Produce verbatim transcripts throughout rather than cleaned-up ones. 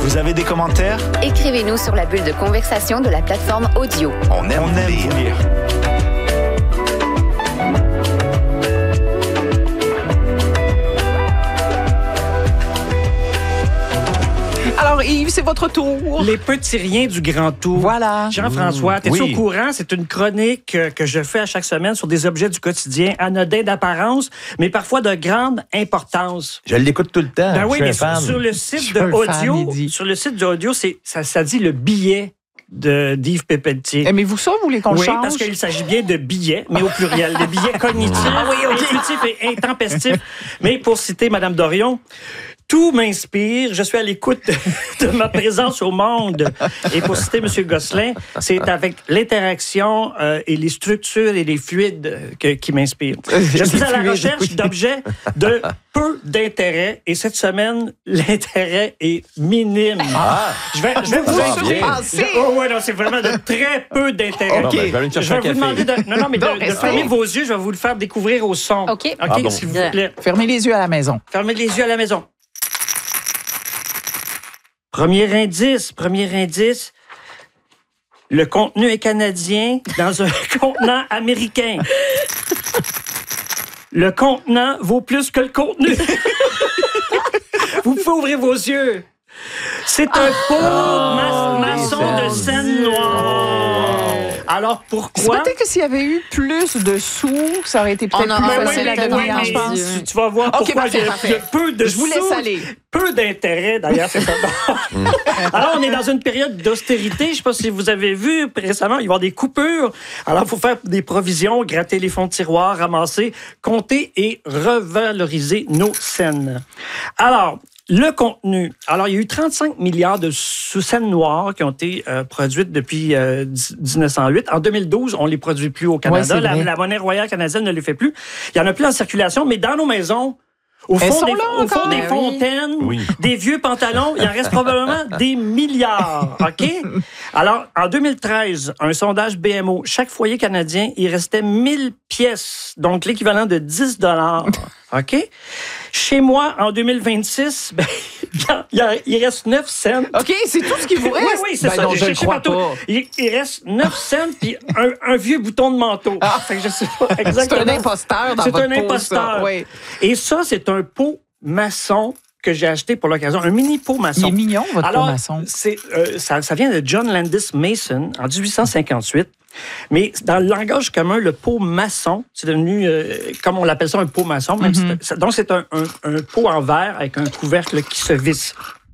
Vous avez des commentaires? Écrivez-nous sur la bulle de conversation de la plateforme audio. On aime, On aime lire. Vous lire. Alors, Yves, c'est votre tour. Les petits riens du grand tour. Voilà. Jean-François, t'es-tu Oui. au courant? C'est une chronique que je fais à chaque semaine sur des objets du quotidien, anodins d'apparence, mais parfois de grande importance. Je l'écoute tout le temps. Ben oui, je mais suis un sur, fan. sur le Je site suis de un fan, audio, il dit. sur le site de audio, c'est, ça, ça dit le billet de d'Yves Pépeltier. Aimez-vous ça, vous voulez qu'on le Oui, change? parce qu'il s'agit bien de billets, mais au pluriel. Des billets cognitifs, Ah oui, OK. intuitifs et intempestifs. Mais pour citer Mme Dorion, tout m'inspire. Je suis à l'écoute de, de ma présence au monde. Et pour citer M. Gosselin, c'est avec l'interaction euh, et les structures et les fluides que- qui m'inspirent. Je suis à la fluides, recherche oui. d'objets de peu d'intérêt. Et cette semaine, l'intérêt est minime. Ah! Je vais, je vais Vous vous va insulter. bien. Pensez. Oh, ouais, non, c'est vraiment de très peu d'intérêt. Bon, ben, je vais aller me Je chercher vais un vous café. demander de, non, non, mais de, Non, de restez. fermer vos yeux. Je vais vous le faire découvrir au son. OK. OK, Ah bon. s'il vous plaît. Fermez les yeux à la maison. Fermez les yeux à la maison. Premier indice, premier indice. Le contenu est canadien dans un contenant américain. Le contenant vaut plus que le contenu. Vous pouvez ouvrir vos yeux. C'est un pot ma- maçon de scène noire. Alors C'est pourquoi? peut-être que s'il y avait eu plus de sous, ça aurait été peut-être On a- plus Ben oui, facile à mais- gagner, oui, je mais- pense. Tu, tu vas voir OK, pourquoi parfait, il y a, parfait. il y a peu de Je vous laisse sous, aller. peu d'intérêt, d'ailleurs, c'est ça. Alors, on est dans une période d'austérité. Je ne sais pas si vous avez vu récemment, il va y avoir des coupures. Alors, il faut faire des provisions, gratter les fonds de tiroir, ramasser, compter et revaloriser nos scènes. Alors, le contenu. Alors, il y a eu trente-cinq milliards de sous-scènes noires qui ont été euh, produites depuis euh, dix-neuf cent huit. En deux mille douze, on ne les produit plus au Canada. Ouais, c'est la, vrai. la monnaie royale canadienne ne les fait plus. Il n'y en a plus en circulation, mais dans nos maisons, au Elles fond, sont des, là au fond encore. des Ben oui. fontaines, Oui. des vieux pantalons, il en reste probablement des milliards. OK? Alors, en deux mille treize, un sondage B M O, chaque foyer canadien, il restait mille pièces, donc l'équivalent de dix dollars. OK? Chez moi, en deux mille vingt-six, ben, il y a- il reste neuf cents. OK, c'est tout ce qui vous reste? Oui, oui, c'est Ben ça. non, J'ai je le cherché crois partout. pas. Il, il reste neuf cents puis un, un vieux bouton de manteau. Fait que je sais pas C'est exactement. un imposteur dans C'est votre un peau, imposteur. ça. Oui. Et ça, c'est un pot maçon que j'ai acheté pour l'occasion. Un mini pot Il maçon. est mignon, votre Alors, pot maçon. c'est, euh, ça, ça vient de John Landis Mason en dix-huit cent cinquante-huit. Mais dans le langage commun, le pot maçon, c'est devenu, euh, comme on l'appelle ça, un pot maçon. Même Mm-hmm. si c'est- donc, c'est un, un, un pot en verre avec un couvercle qui se visse.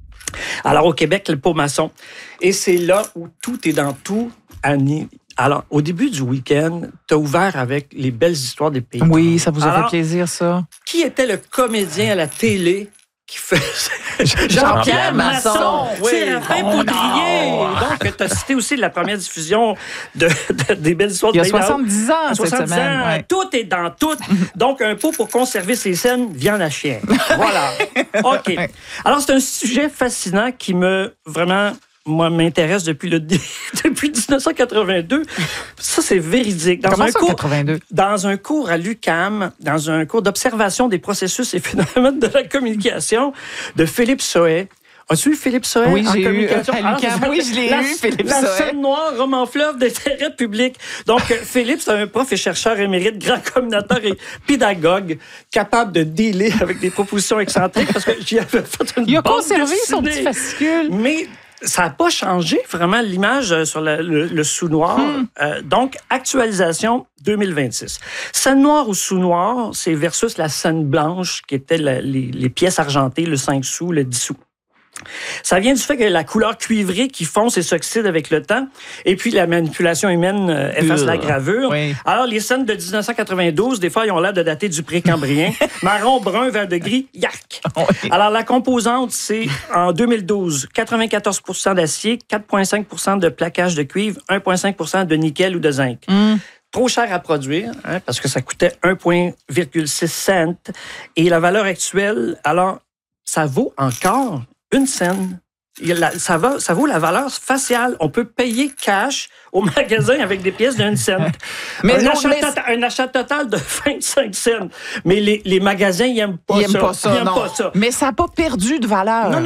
Alors, au Québec, le pot maçon. Et c'est là où tout est dans tout. Annie. Alors, au début du week-end, tu as ouvert avec les belles histoires des pays. Oui, ça vous a Alors, fait plaisir, ça. Qui était le comédien à la télé qui faisait... Jean-Pierre Masson. Séraphin Oui. Poudrier. Oh, non. Donc, tu as cité aussi la première diffusion de, de- des belles histoires Il y a de Bayard. soixante-dix ans, À cette soixante-dix semaine. ans, ouais. Tout est dans tout. Donc, un pot pour conserver ses scènes, viande à chien. Voilà. OK. Alors, c'est un sujet fascinant qui me, vraiment, moi, m'intéresse depuis, le, depuis dix-neuf cent quatre-vingt-deux. Ça, c'est véridique. Dans Comment un ça, cours, quatre-vingt-deux? dans un cours à l'U Q A M, dans un cours d'observation des processus et phénomènes de la communication de Philippe Sohet. As-tu eu Philippe Sohet Oui, en j'ai eu, communication? euh, à l'U Q A M. Ah, Oui, je l'ai la- eu, Philippe La Sohet. scène noire, roman fleuve d'intérêt public. Donc, euh, Philippe, c'est un prof et chercheur émérite, grand communateur et pédagogue, capable de dealer avec des propositions excentriques, parce que j'y avais fait une Il a bande conservé son dessinée. petit fascicule. Mais ça n'a pas changé vraiment l'image euh, sur la- le, le sous-noir. Hmm. Euh, donc, actualisation deux mille vingt-six. Scène noire ou sous-noir, c'est versus la scène blanche, qui était la- les, les pièces argentées, le cinq sous, le dix sous. Ça vient du fait que la couleur cuivrée qui fonce et s'oxyde avec le temps, et puis la manipulation humaine euh, efface Euh, la gravure. oui. Alors, les scènes de dix-neuf cent quatre-vingt-douze, des fois, ils ont l'air de dater du précambrien. Marron, brun, vert de gris, yark! Oui. Alors, la composante, c'est en deux mille douze, quatre-vingt-quatorze pour cent d'acier, quatre virgule cinq pour cent de plaquage de cuivre, un virgule cinq pour cent de nickel ou de zinc. Mm. Trop cher à produire, hein, parce que ça coûtait un virgule six cents. Et la valeur actuelle, alors, ça vaut encore une scène. Il y a la- Ça, va, ça vaut la valeur faciale. On peut payer cash au magasin avec des pièces d'une cent. Mais un, non, achat mais- tota- un achat total de vingt-cinq cents. Mais les, les magasins, ils n'aiment pas, Il aime ça. pas ça, Ils aiment non. pas ça. Mais ça n'a pas perdu de valeur. Non,